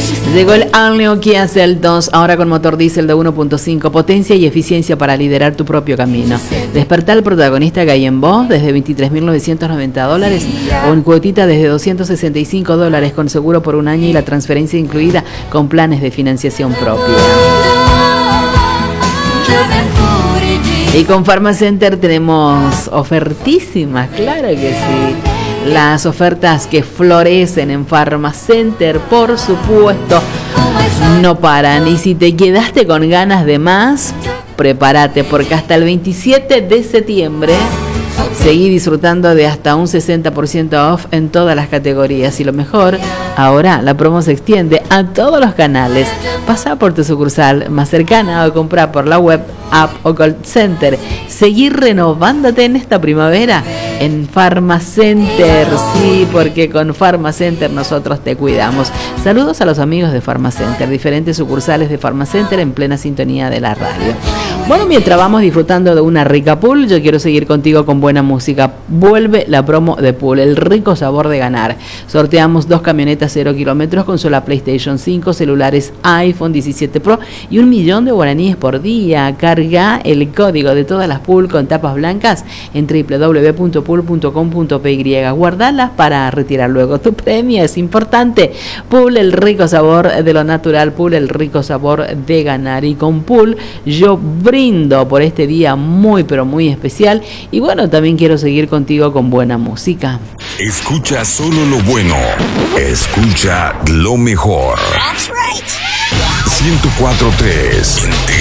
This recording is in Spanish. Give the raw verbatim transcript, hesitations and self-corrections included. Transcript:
Llegó el all new Kia Seltos, ahora con motor diésel de uno punto cinco, potencia y eficiencia para liderar tu propio camino. Despertá al protagonista que hay en vos desde veintitrés mil novecientos noventa dólares o en cuotita desde doscientos sesenta y cinco dólares con seguro por un año y la transferencia incluida con planes de financiación propia. Y con Pharmacenter tenemos ofertísimas, claro que sí. Las ofertas que florecen en Pharmacenter, por supuesto, no paran. Y si te quedaste con ganas de más, prepárate, porque hasta el veintisiete de septiembre seguí disfrutando de hasta un sesenta por ciento off en todas las categorías. Y lo mejor, ahora la promo se extiende a todos los canales. Pasá por tu sucursal más cercana o comprá por la web, app o call center. Seguir renovándote en esta primavera en Pharmacenter, sí, porque con Pharmacenter nosotros te cuidamos. Saludos a los amigos de Pharmacenter, diferentes sucursales de Pharmacenter en plena sintonía de la radio. Bueno, mientras vamos disfrutando de una rica pool, yo quiero seguir contigo con buena música. Vuelve la promo de pool, el rico sabor de ganar. Sorteamos dos camionetas cero kilómetros, consola PlayStation cinco, celulares iPhone diecisiete Pro y un millón de guaraníes por día. Carga el código de todas las pool con tapas blancas en doble u doble u doble u punto pool punto com punto p y. Guardalas para retirar luego tu premio, es importante. Pool, el rico sabor de lo natural. Pool, el rico sabor de ganar. Y con Pool yo brindo por este día muy pero muy especial. Y bueno, también quiero seguir contigo con buena música. Escucha solo lo bueno. Escucha lo mejor. That's right. ciento cuatro punto tres